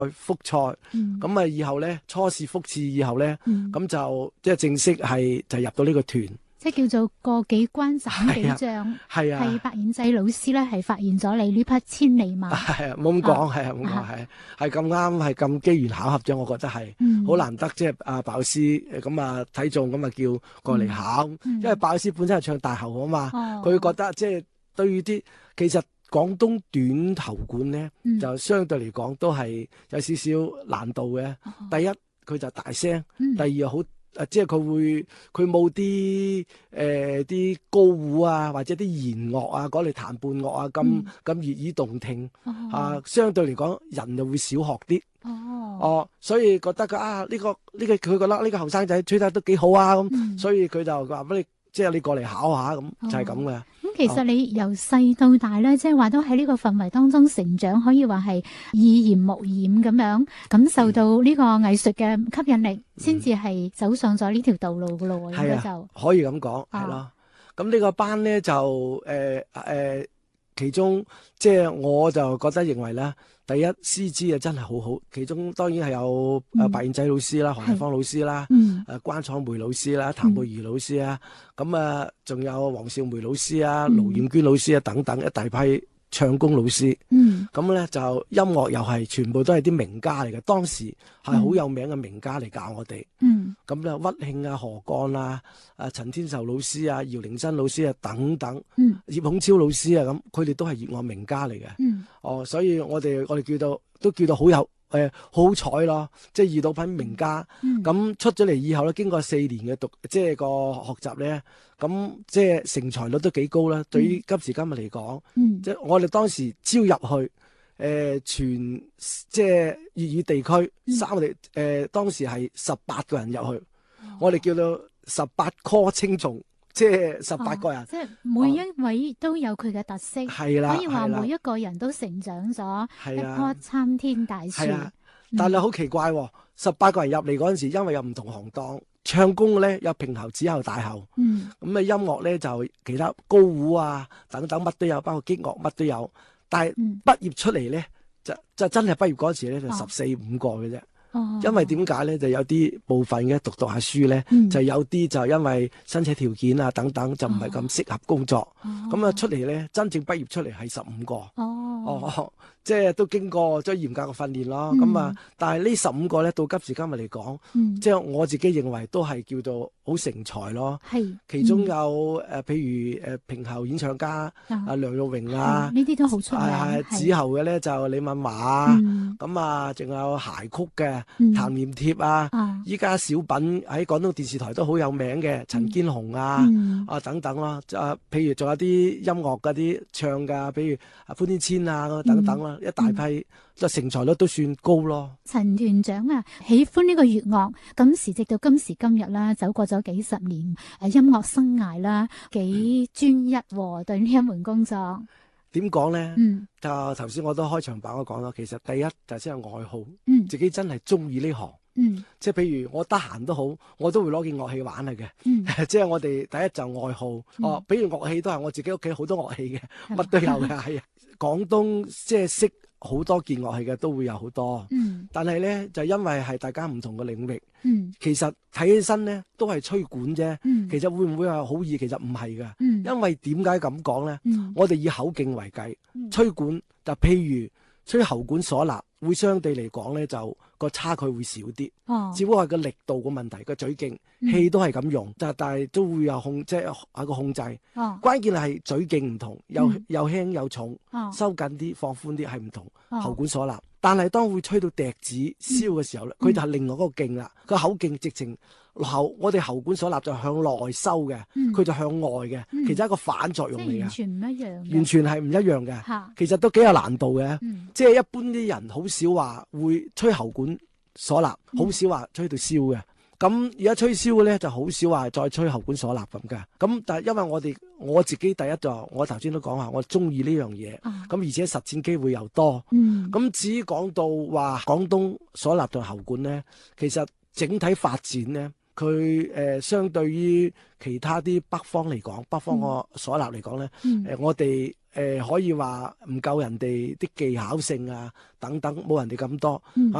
複賽，咁啊以後咧初試複試以後咧，咁就即係正式就入到呢個團。 即係叫做過幾關斬幾將，係白燕濟老師咧係發現咗你呢匹千里馬。 係啊，冇咁講，係啊，冇咁講，係咁啱，係咁機緣巧合啫。我覺得係好難得，即係阿白老師咁啊睇中，咁啊叫過嚟考。因為白老師本身係唱大喉啊嘛，佢覺得即係對於啲其實廣東短喉管咧，就相對嚟講都係有少少難度嘅。第一佢就大聲，第二好。即係佢冇啲高胡啊，或者啲弦樂啊，嗰類彈伴樂啊，咁悅耳動聽相對嚟講人就會少學啲。所以覺得佢佢覺得呢個後生仔吹得都幾好啊，咁所以佢就話俾你，即係你過嚟考下咁，就係咁嘅。 咁其實你由細到大咧，即係話都喺呢個氛圍當中成長，可以話係耳濡目染咁樣感受到呢個藝術嘅吸引力，先至係走上咗呢條道路噶咯。應該就可以咁講，係咯。咁呢個班咧就其中即係我就覺得認為咧，第一師資啊真係好好，其中當然係有白燕濟老師啦、何麗芳老師啦、關楚梅老師啦、譚貝兒老師啊，咁啊仲有黃少梅老師啊、盧艷娟老師啊等等一大批唱功老師。咁咧就音樂又係全部都係啲名家嚟嘅，當時係好有名嘅名家嚟教我哋。咁咧屈慶啊、何幹啊、陳天壽老師啊、姚玲珍老師啊等等，葉孔超老師啊，咁佢哋都係粵樂名家嚟嘅。所以我哋都叫到好有好彩咯，即係遇到班名家。咁出咗嚟以後咧，經過4年嘅即係個學習咧，咁即係成才率都幾高啦。對於今時今日嚟講，即係我哋當時招入去全即係粵語地區我哋當時係18個人入去，我哋叫做18科青松，即係18個人。 即係每一位都有佢嘅特色，可以話每一個人都成長咗一棵參天大樹。 但係好奇怪，18個人入嚟嗰陣時，因為有唔同行當，唱功咧有平喉、子喉、大喉，咁啊音樂咧就其他高胡啊等等乜都有，包括擊樂乜都有。但係畢業出嚟咧，就真係畢業嗰時咧就14、15個嘅啫。因為點解咧？就有啲部分嘅讀下書咧，就有啲就因為身體條件啊等等，就唔係咁適合工作。咁啊出嚟咧，真正畢業出嚟係15個。即係都經過咗嚴格嘅訓練咯。咁但係呢15個咧，到今時今日嚟講，即係我自己認為都係叫做好成才咯。其中有譬如平喉演唱家梁玉榮啊， 呢啲都好出名。 子喉嘅咧就李敏華啊，咁啊仲有諧曲嘅譚念貼啊，依家小品喺廣東電視台都好有名嘅陳堅雄啊，等等咯。譬如仲有啲音樂嗰啲唱噶，譬如潘天千啊等等啦，一大批，即係成才率都算高咯。 陳團長啊，喜歡呢個粵樂，咁時直到今時今日啦，走過咗幾十年音樂生涯啦，幾專一對呢一門工作。 點講咧？就頭先我都開場白我講啦，其實第一就先係愛好，自己真係中意呢行。即係譬如我得閒都好，我都會攞件樂器玩嚟嘅。即係我哋第一就愛好。比如樂器都係我自己屋企好多樂器嘅，乜都有嘅。係啊，廣東即係識好多件樂器嘅都會有好多。但係咧就因為係大家唔同嘅領域，其實睇起身咧都係吹管啫。其實會唔會係好易？其實唔係嘅。因為點解咁講咧？我哋以口徑為計，吹管就譬如吹喉管嗩吶，會相對嚟講咧就個差距會少啲。只不過係個力度個問題，個嘴徑氣都係咁用，但係都會有即係一個控制。關鍵係嘴徑唔同，又輕又重，收緊啲放寬啲係唔同。喉管嗩吶，但係當會吹到笛子簫嘅時候咧，佢就係另外一個徑啦。個口徑直情我哋喉管嗩吶就向內收嘅，佢就向外嘅，其實係一個反作用嚟嘅， 完全唔一樣， 完全係唔一樣嘅。其實都幾有難度嘅。即係一般啲人好少話會吹喉管嗩吶，好少話吹到簫嘅。咁而家吹簫嘅咧就好少話再吹喉管嗩吶咁嘅。咁但係因為我自己第一就我頭先都講下，我中意呢樣嘢。咁而且實踐機會又多。咁至於講到話廣東嗩吶同喉管咧，其實整體發展咧，佢相對於其他啲北方嚟講，北方個嗩吶嚟講咧，我哋可以話唔夠人哋啲技巧性啊等等，冇人哋咁多。 嗯